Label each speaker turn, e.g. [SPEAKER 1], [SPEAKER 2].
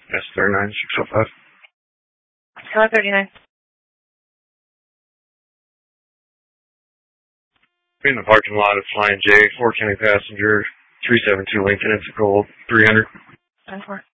[SPEAKER 1] S39 605.
[SPEAKER 2] Tower 39.
[SPEAKER 1] In the parking lot of Flying J, 4 County passenger, 372 Lincoln, it's a gold 300.
[SPEAKER 2] 10-4.